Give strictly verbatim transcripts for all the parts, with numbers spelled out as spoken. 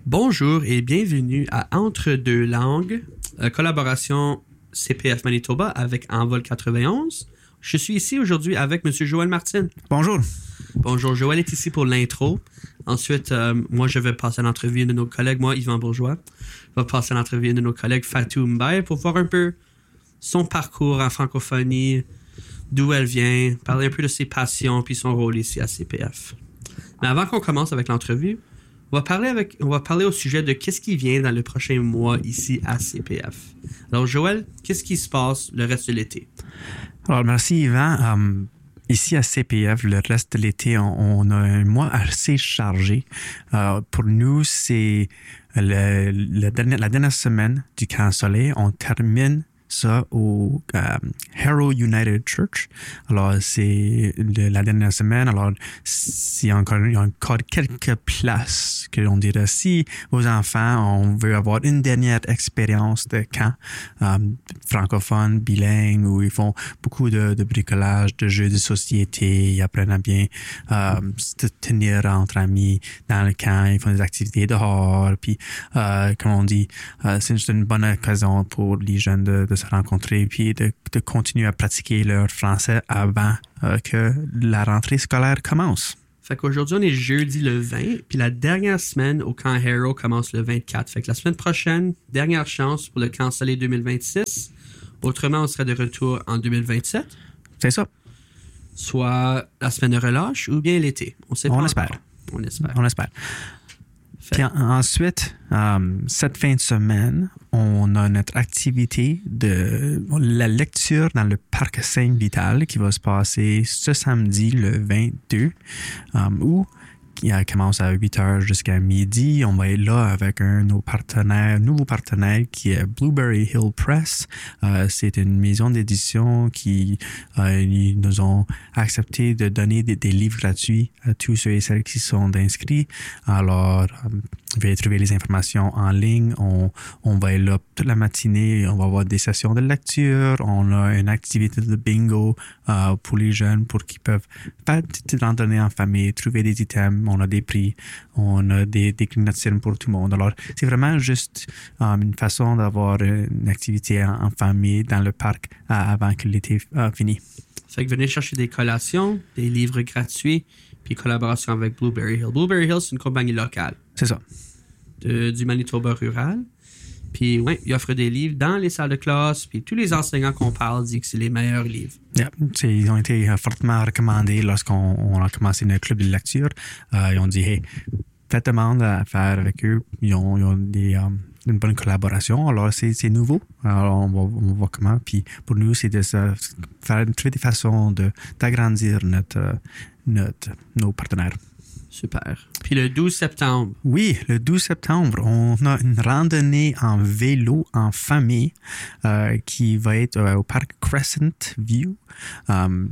Bonjour et bienvenue à Entre deux langues, euh, collaboration C P F Manitoba avec Envol quatre-vingt-onze. Je suis ici aujourd'hui avec M. Joël Martin. Bonjour. Bonjour, Joël est ici pour l'intro. Ensuite, euh, moi, je vais passer à l'entrevue à de nos collègues. Moi, Yvan Bourgeois, va passer à l'entrevue à de nos collègues Fatou Mbaye pour voir un peu son parcours en francophonie, d'où elle vient, parler un peu de ses passions puis son rôle ici à C P F. Mais avant qu'on commence avec l'entrevue, on va parler avec, on va parler au sujet de qu'est-ce qui vient dans le prochain mois ici à C P F. Alors, Joël, qu'est-ce qui se passe le reste de l'été? Alors, merci Yvan. Um, ici à C P F, le reste de l'été, on, on a un mois assez chargé. Uh, pour nous, c'est le, le dernier, la dernière semaine du Camp Soleil. On termine ça au um, Harrow United Church. Alors, c'est le, la dernière semaine. Alors, il y a encore, il y a encore quelques places que l'on dirait si vos enfants, on veut avoir une dernière expérience de camp um, francophone, bilingue, où ils font beaucoup de, de bricolage, de jeux de société, ils apprennent à bien um, se tenir entre amis dans le camp, ils font des activités dehors, puis, uh, comme on dit, uh, c'est juste une bonne occasion pour les jeunes de, de se rencontrer puis de, de continuer à pratiquer leur français avant euh, que la rentrée scolaire commence. Fait qu'aujourd'hui, on est jeudi le vingt, puis la dernière semaine au camp Harrow commence le vingt-quatre. Fait que la semaine prochaine, dernière chance pour le camp Soleil deux mille vingt-six. Autrement, on serait de retour en deux mille vingt-sept. C'est ça. Soit la semaine de relâche ou bien l'été. On sait pas. On espère. On espère. On espère. Puis ensuite, um, cette fin de semaine, on a notre activité de la lecture dans le parc Saint-Vital qui va se passer ce samedi, le vingt-deux, um, où qui commence à huit heures jusqu'à midi. On va être là avec un de nos partenaires, nouveau partenaire qui est Blueberry Hill Press. Euh, c'est une maison d'édition qui euh, ils nous ont accepté de donner des, des livres gratuits à tous ceux et celles qui sont inscrits. Alors, euh, vous pouvez trouver les informations en ligne. On, on va être là toute la matinée. On va avoir des sessions de lecture. On a une activité de bingo euh, pour les jeunes pour qu'ils peuvent faire des petites randonnées en famille, trouver des items. On a des prix, on a des déclinations pour tout le monde. Alors, c'est vraiment juste um, une façon d'avoir une activité en, en famille dans le parc euh, avant que l'été euh, finisse. Fait que venez chercher des collations, des livres gratuits, puis collaboration avec Blueberry Hill. Blueberry Hill, c'est une compagnie locale. C'est ça. De, du Manitoba rural. Puis, oui, ils offrent des livres dans les salles de classe. Puis, tous les enseignants qu'on parle disent que c'est les meilleurs livres. Yeah, ils ont été fortement recommandés lorsqu'on on a commencé notre club de lecture. Euh, ils ont dit, hey, faites demande à faire avec eux. Ils ont, ils ont des, um, une bonne collaboration. Alors, c'est, c'est nouveau. Alors, on va, on va voir comment. Puis, pour nous, c'est de se faire, trouver des façons de, d'agrandir notre, notre, nos partenaires. Super. Puis le douze septembre. Oui, le douze septembre, on a une randonnée en vélo en famille euh, qui va être euh, au parc Crescent View euh,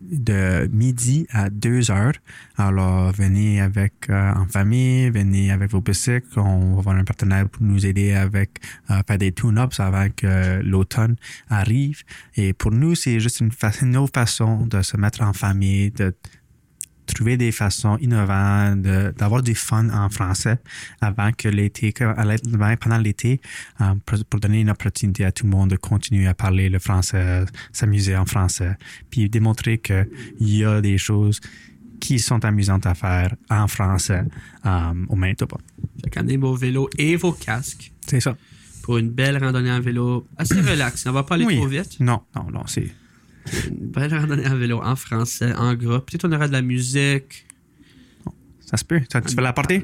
de midi à deux heures. Alors, venez avec euh, en famille, venez avec vos bicycles. On va avoir un partenaire pour nous aider avec euh, faire des tune-ups avant que l'automne arrive. Et pour nous, c'est juste une, fa- une autre façon de se mettre en famille, de trouver des façons innovantes, de, d'avoir du fun en français avant que l'été, pendant l'été, euh, pour, pour donner une opportunité à tout le monde de continuer à parler le français, s'amuser en français, puis démontrer qu'il y a des choses qui sont amusantes à faire en français euh, au Manitoba. Fait qu'amenez vos vélos et vos casques. C'est ça. Pour une belle randonnée en vélo assez relax. On va pas aller oui. trop vite. Non, non, non, c'est... Une belle randonnée en vélo en français, en groupe. Peut-être on aura de la musique. Ça se peut. Ça, tu vas l'apporter?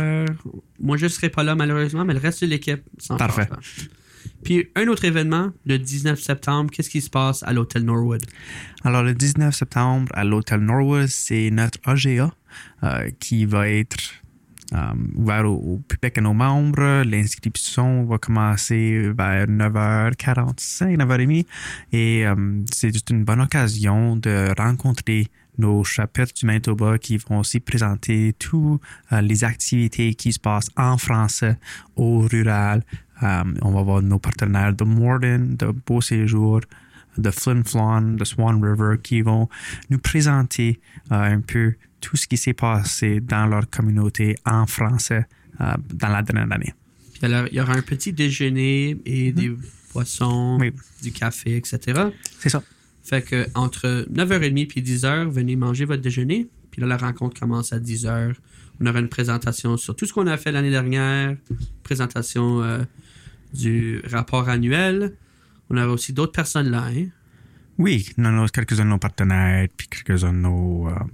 Moi, je ne serai pas là, malheureusement, mais le reste de l'équipe s'en Parfait. Fera. Puis, un autre événement, le dix-neuf septembre, qu'est-ce qui se passe à l'Hôtel Norwood? Alors, le dix-neuf septembre, à l'Hôtel Norwood, c'est notre A G A euh, qui va être Um, ouvert au, au public et nos membres. L'inscription va commencer vers neuf heures quarante-cinq, neuf heures trente. Et um, c'est juste une bonne occasion de rencontrer nos chapitres du Manitoba qui vont aussi présenter toutes uh, les activités qui se passent en français au rural. Um, on va voir nos partenaires de Morden, de Beau Séjour, de Flin Flon, de Swan River qui vont nous présenter uh, un peu tout ce qui s'est passé dans leur communauté en français euh, dans la dernière année. Puis alors, il y aura un petit déjeuner et mm-hmm. des boissons, oui. du café, et cetera. C'est ça. Fait que entre neuf heures trente et dix heures, venez manger votre déjeuner. Puis là, la rencontre commence à dix heures. On aura une présentation sur tout ce qu'on a fait l'année dernière, présentation euh, du rapport annuel. On aura aussi d'autres personnes là, hein? Oui, non, non, quelques-uns de nos partenaires, puis quelques-uns de nos euh,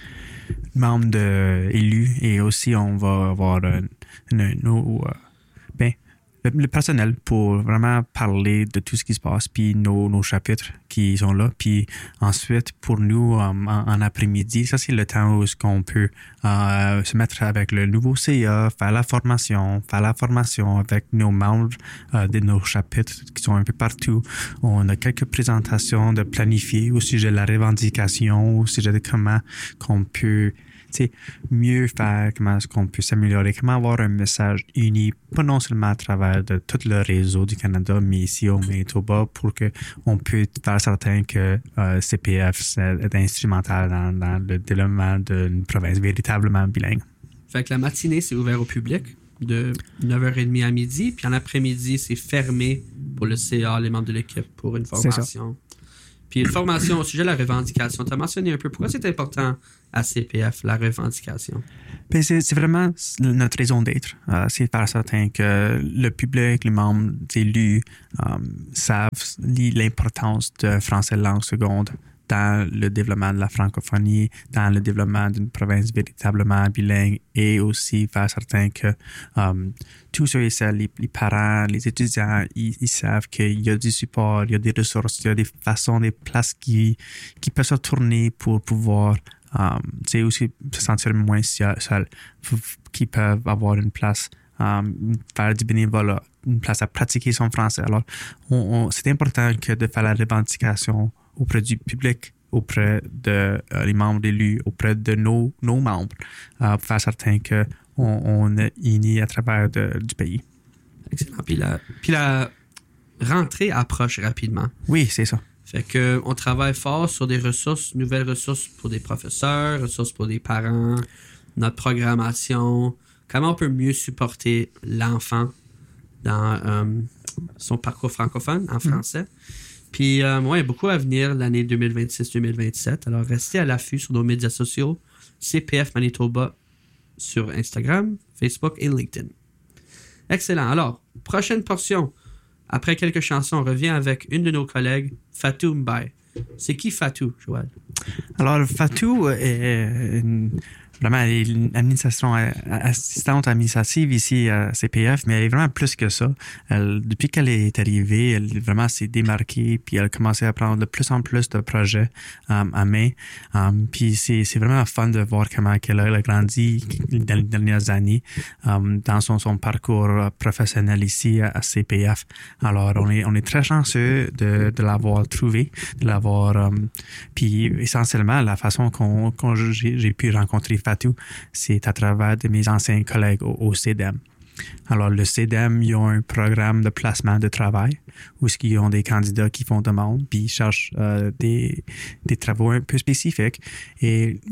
membres de, élus. Et aussi, on va avoir euh, une, nos... Euh, ben, Le, le personnel pour vraiment parler de tout ce qui se passe, puis nos, nos chapitres qui sont là. Puis ensuite, pour nous, en, en après-midi, ça, c'est le temps où on peut euh, se mettre avec le nouveau C A, faire la formation, faire la formation avec nos membres euh, de nos chapitres qui sont un peu partout. On a quelques présentations de planifier au sujet de la revendication, au sujet de comment qu'on peut... Tu sais, mieux faire, comment est-ce qu'on peut s'améliorer, comment avoir un message uni, pas non seulement à travers de tout le réseau du Canada, mais ici au Manitoba, pour qu'on puisse faire certain que euh, C P F est instrumental dans, dans le développement d'une province véritablement bilingue. Fait que la matinée, c'est ouvert au public de neuf heures trente à midi, puis en après-midi, c'est fermé pour le C A, les membres de l'équipe, pour une formation. Puis une formation au sujet de la revendication. Tu as mentionné un peu pourquoi c'est important à C P F, la revendication. Bien, c'est, c'est vraiment notre raison d'être. Euh, c'est faire certain que le public, les membres élus euh, savent l'importance de français langue seconde dans le développement de la francophonie, dans le développement d'une province véritablement bilingue et aussi faire certain que um, tous ceux et celles, les, les parents, les étudiants, ils, ils savent qu'il y a du support, il y a des ressources, il y a des façons, des places qui, qui peuvent se tourner pour pouvoir um, aussi se sentir moins seul, qui peuvent avoir une place, um, faire du bénévolat, une place à pratiquer son français. Alors, on, on, c'est important que de faire la revendication auprès du public, auprès de euh, les membres élus, auprès de nos, nos membres, euh, pour faire certain qu'on on est unis à travers de, du pays. Excellent. Puis la, puis la rentrée approche rapidement. Oui, c'est ça. Fait que on travaille fort sur des ressources, nouvelles ressources pour des professeurs, ressources pour des parents, notre programmation, comment on peut mieux supporter l'enfant dans euh, son parcours francophone en français. Mm. Puis, euh, ouais, il y a beaucoup à venir l'année deux mille vingt-six deux mille vingt-sept. Alors, restez à l'affût sur nos médias sociaux, C P F Manitoba sur Instagram, Facebook et LinkedIn. Excellent. Alors, prochaine portion. Après quelques chansons, on revient avec une de nos collègues, Fatou Mbaye. C'est qui Fatou, Joël? Alors, Fatou est une... Vraiment, elle est une administration, assistante administrative ici à C P F, mais elle est vraiment plus que ça. Elle, depuis qu'elle est arrivée, elle vraiment s'est démarquée, puis elle a commencé à prendre de plus en plus de projets um, à main. Um, puis c'est, c'est vraiment fun de voir comment elle a, elle a grandi dans les dernières années um, dans son, son parcours professionnel ici à, à C P F. Alors, on est, on est très chanceux de, de l'avoir trouvé, de l'avoir... Um, puis essentiellement, la façon qu'on, qu'on j'ai, j'ai pu rencontrer Fatou, c'est à travers de mes anciens collègues au, au C D E M. Alors, le C D E M, ils ont un programme de placement de travail où ils ont des candidats qui font demande, puis ils cherchent euh, des, des travaux un peu spécifiques. Et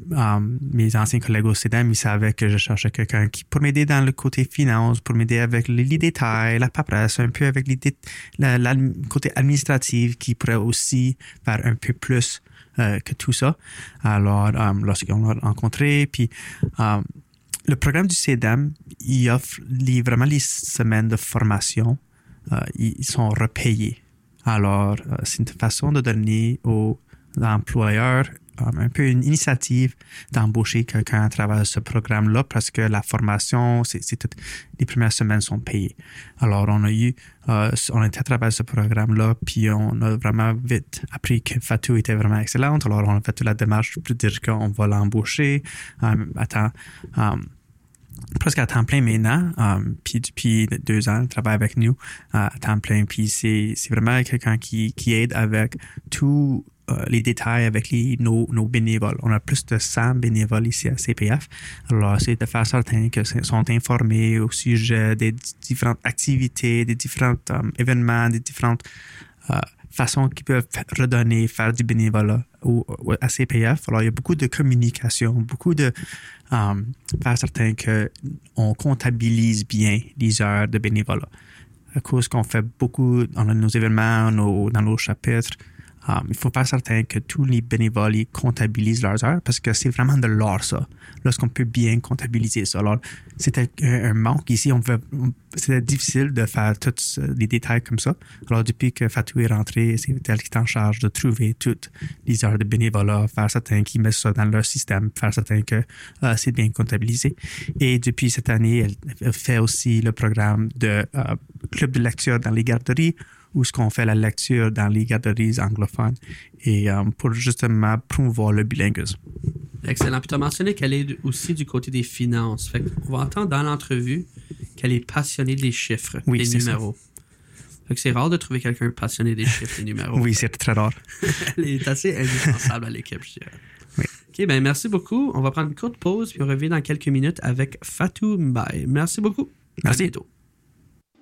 um, mes anciens collègues au C D E M, ils savaient que je cherchais quelqu'un qui pour m'aider dans le côté finance, pour m'aider avec les, les détails, la paperasse, un peu avec les dé- la, la, le côté administratif, qui pourrait aussi faire un peu plus euh, que tout ça. Alors, um, lorsqu'on l'a rencontré, puis... Um, le programme du C D E M, il offre les, vraiment les semaines de formation. Euh, ils sont repayés. Alors, euh, c'est une façon de donner aux employeurs euh, un peu une initiative d'embaucher quelqu'un à travers ce programme-là parce que la formation, c'est, c'est tout, les premières semaines sont payées. Alors, on a eu, euh, on était à travers ce programme-là, puis on a vraiment vite appris que Fatou était vraiment excellente. Alors, on a fait toute la démarche pour dire qu'on va l'embaucher. Euh, attends, euh, presque à temps plein maintenant, um, puis depuis deux ans, elle travaille avec nous uh, à temps plein, puis c'est, c'est vraiment quelqu'un qui, qui aide avec tous uh, les détails avec les, nos, nos bénévoles. On a plus de cent bénévoles ici à C P F, alors c'est de faire certain qu'ils sont informés au sujet des différentes activités, des différents um, événements, des différentes uh, façons qu'ils peuvent redonner, faire du bénévolat au, au, à C P F. Alors, il y a beaucoup de communication, beaucoup de um, faire certain qu'on comptabilise bien les heures de bénévolat. À cause qu'on fait beaucoup dans nos événements, nos, dans nos chapitres, Um, il faut faire certain que tous les bénévoles ils comptabilisent leurs heures parce que c'est vraiment de l'art, ça. Lorsqu'on peut bien comptabiliser ça. Alors, c'était un, un manque. Ici, on pouvait, c'était difficile de faire tous les détails comme ça. Alors, depuis que Fatou est rentré, c'est elle qui est en charge de trouver toutes les heures de bénévolat, faire certain qu'ils mettent ça dans leur système, faire certain que uh, c'est bien comptabilisé. Et depuis cette année, elle, elle fait aussi le programme de uh, club de lecture dans les garderies, où ce qu'on fait la lecture dans les garderies anglophones et um, pour justement promouvoir le bilinguisme. Excellent. Puis tu as mentionné qu'elle est aussi du côté des finances. Fait qu'on va entendre dans l'entrevue qu'elle est passionnée des chiffres, oui, des numéros. Ça. Fait que c'est rare de trouver quelqu'un passionné des chiffres, des numéros. Oui, c'est très rare. Elle est assez indispensable à l'équipe, je dirais. Oui. OK, ben merci beaucoup. On va prendre une courte pause puis on revient dans quelques minutes avec Fatou Mbaye. Merci beaucoup. Merci. À bientôt.